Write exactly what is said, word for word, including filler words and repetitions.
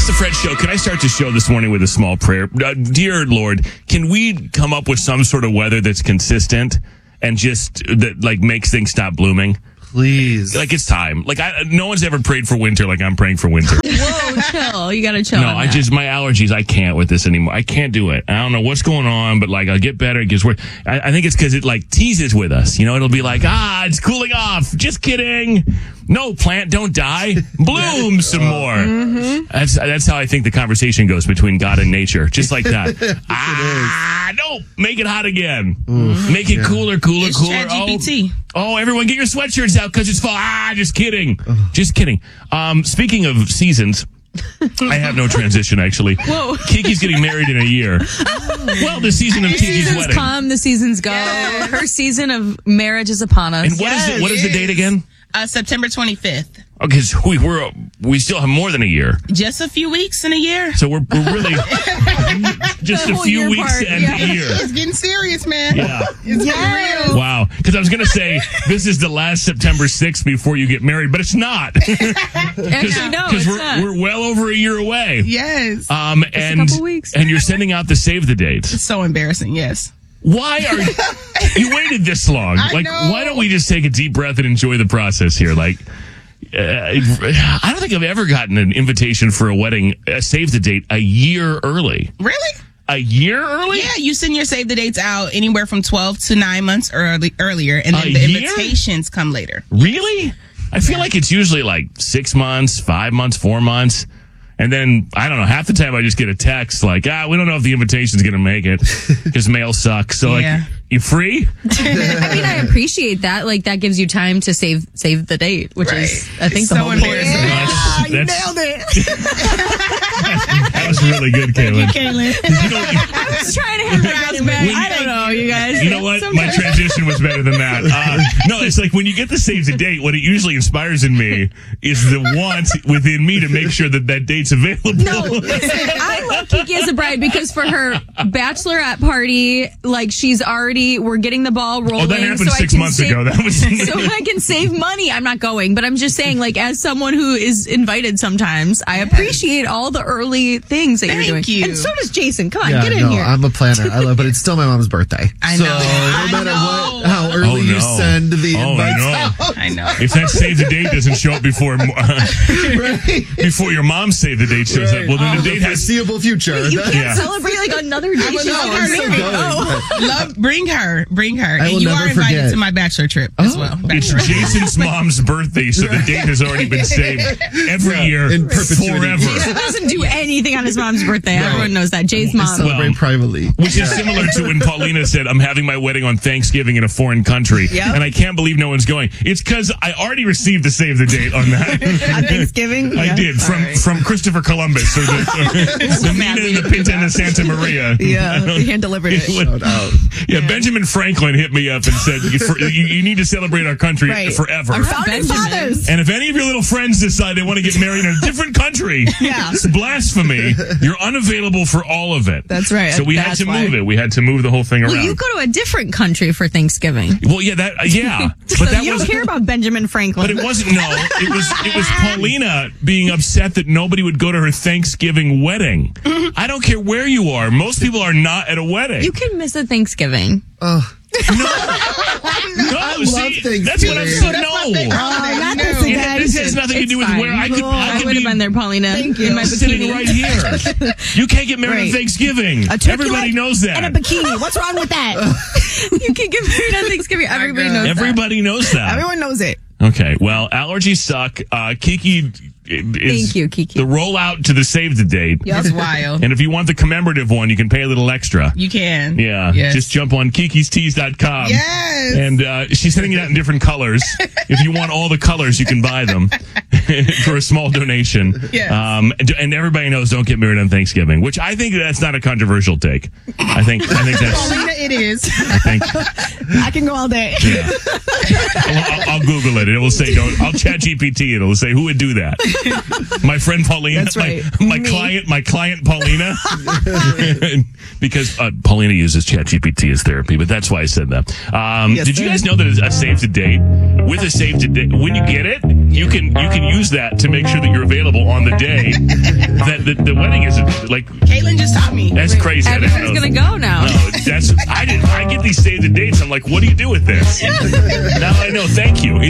the Fred Show. Can I start the show this morning with a small prayer? Uh, dear Lord, can we come up with some sort of weather that's consistent and just that like makes things stop blooming? Please. Like, it's time. Like, I, no one's ever prayed for winter like I'm praying for winter. Whoa, chill. You gotta chill. No, on I that. just, my allergies, I can't with this anymore. I can't do it. I don't know what's going on, but like, I'll get better. It gets worse. I, I think it's because it like teases with us. You know, it'll be like, ah, it's cooling off. Just kidding. No, plant, don't die. Bloom some more. Mm-hmm. That's that's how I think the conversation goes between God and nature. Just like that. ah, no, make it hot again. Oof, make it yeah. cooler, cooler, it's cooler. ChatGPT. Oh, oh, everyone get your sweatshirts out because it's fall. Ah, just kidding. Ugh. Just kidding. Um, speaking of seasons, I have no transition, actually. Whoa. Kiki's getting married in a year. Oh. Well, the season of the Kiki's seasons wedding. come, the seasons go. Yes. Her season of marriage is upon us. And what yes, is it? What is the date again? Uh, September twenty-fifth. Okay, so we we're we still have more than a year. Just a few weeks in a year. So we're we're really just The a whole few year weeks part, and yeah. a year. It's getting serious, man. Yeah. It's Yes. getting real. Wow. Because I was going to say this is the last September sixth before you get married, but it's not. Actually, no, it's we're not. we're well over a year away. Yes. Um, and a couple weeks. and you're sending out the save the dates. It's so embarrassing. Yes. Why are you, you waited this long? I Like, know. why don't we just take a deep breath and enjoy the process here? Like, uh, I don't think I've ever gotten an invitation for a wedding, uh, save the date a year early. Really? A year early? Yeah, you send your save the dates out anywhere from twelve to nine months early, earlier, and then A the year? invitations come later. Really? I feel like it's usually like six months, five months, four months. And then, I don't know, half the time I just get a text like, ah, we don't know if the invitation's going to make it because mail sucks. So, Yeah. like, you free? I mean, I appreciate that. Like, that gives you time to save save the date, which Right. is, I think, It's the so whole point. embarrassing. That's- Yeah, you that's- nailed it. That was really good, Caitlin. Caitlin. You know, you- I was trying to have my girls back. When- I don't know, you guys. You know what? My Sometimes- transition was better than that. Uh, no, it's like when you get the save the date, what it usually inspires in me is the want within me to make sure that that date's available. No, listen, I love Kiki as a bride because for her bachelorette party, like she's already, we're getting the ball rolling. Oh, that happened so I six can months save- ago. That was so I can save money. I'm not going, but I'm just saying, like, as someone who is invited sometimes, I appreciate all the early things that Thank you're doing. you. And so does Jason. Come on, Yeah, get in no, here. I'm a planner. I love, but it's still my mom's birthday. I so know. no I matter know. what, how early Oh, you no. send the Oh, invites no. out, I know. If that save the date doesn't show up before uh, right? before your mom's save the date shows up, well then Oh, the date the has. foreseeable future. you can't Yeah. celebrate like another day. I would She's love already her to married. go. Oh. Love, bring her, bring her, I will and you never are invited forget. to my bachelor trip as Oh. well. It's Bachelorette. Jason's mom's birthday, so the date has already been saved every Yeah, year in perpetuity. forever. Jason doesn't do anything on his mom's birthday. Everyone knows that. Jay's I mom. celebrate Well, privately. Which is similar to when Paulina said, I'm having my wedding on Thanksgiving in a foreign country. Yep. And I can't believe no one's going. It's because I already received the save the date on that. On Thanksgiving? I Yeah. did, from from Christopher Columbus. Or the, or the Nina and the Pinta and the Santa Maria. Yeah, he hand delivered it. Shout out. Yeah, Benjamin Franklin hit me up and said, you, for, you, you need to celebrate our country Right. forever. Our founding fathers. And if any of your little friends decide they want to get married in a different country, Yeah. it's blasphemy. You're unavailable for all of it. That's right. So we had That's to why. move it. We had to move the whole thing around. Well, you go to a different country for Thanksgiving. Well, yeah, that uh, yeah, but So that you was. don't care about Benjamin Franklin. But it wasn't. No, it was. It was Paulina being upset that nobody would go to her Thanksgiving wedding. I don't care where you are. Most people are not at a wedding. You can miss a Thanksgiving. Oh, no, I see, love that's what I'm Thanksgiving. saying. That's my No. favorite Oh, holiday. not No. this again. Yeah, this has nothing to It's do with fine. where I could. Oh, I I could would have be been there, Paulina. Thank In you. my sitting bikini. right here. You can't get married on Right. Thanksgiving. A turkey Everybody leg knows that. And a bikini. What's wrong with that? You can get married on Thanksgiving. Everybody knows that. Everybody knows that. Everyone knows it. Okay, well, allergies suck. Uh, Kiki is Thank you, Kiki. the rollout to the save the date. It's wild. And if you want the commemorative one, you can pay a little extra. You can. Yeah, Yes. just jump on kikis tees dot com. Yes. And uh, she's sending it out in different colors. If you want all the colors, you can buy them for a small donation. Yes. Um, and, and everybody knows don't get married on Thanksgiving, which I think that's not a controversial take. I think I think that's. Paulina, it is. I think. I can go all day. Yeah. I'll, I'll, I'll Google it. It will say don't. I'll chat G P T it. It'll say who would do that. My friend Paulina. That's right. My, my Me. client. My client Paulina. Because uh, Paulina uses chat G P T as therapy, but that's why I said that. Um, Yes, did you sir. guys know that a save to date with a save to date when you get it, you can you can use that to make sure that you're available on the day that the, the wedding is like Caitlin just taught me. that's crazy. I didn't Everyone's know gonna that. go now. No, that's I did. I get these save the dates. I'm like, what do you do with this? Now I know. Thank you.